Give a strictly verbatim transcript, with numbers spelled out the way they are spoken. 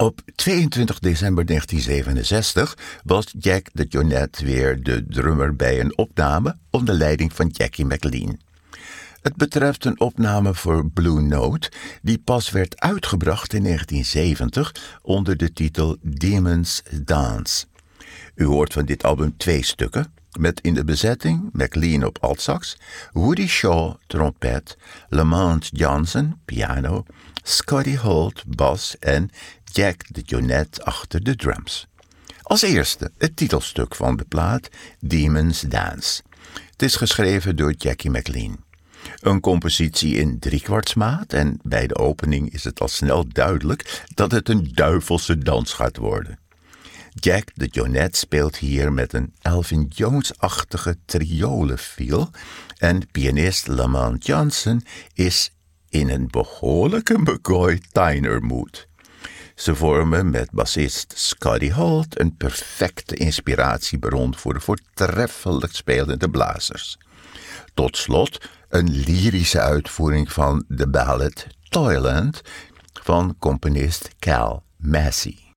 Op tweeëntwintig december negentien zevenenzestig was Jack DeJohnette weer de drummer bij een opname onder leiding van Jackie McLean. Het betreft een opname voor Blue Note die pas werd uitgebracht in negentien zeventig onder de titel Demons Dance. U hoort van dit album twee stukken, met in de bezetting McLean op altsax, Woody Shaw trompet, Lamont Johnson piano, Scotty Holt bas en Jack DeJohnette achter de drums. Als eerste het titelstuk van de plaat, Demons Dance. Het is geschreven door Jackie McLean. Een compositie in driekwartsmaat en bij de opening is het al snel duidelijk dat het een duivelse dans gaat worden. Jack DeJohnette speelt hier met een Elvin Jones-achtige triolenfeel en pianist Lamont Johnson is in een behoorlijke McCoy Tyner mood. Ze vormen met bassist Scotty Holt een perfecte inspiratiebron voor de voortreffelijk spelende blazers. Tot slot een lyrische uitvoering van de ballad Toyland van componist Cal Massey.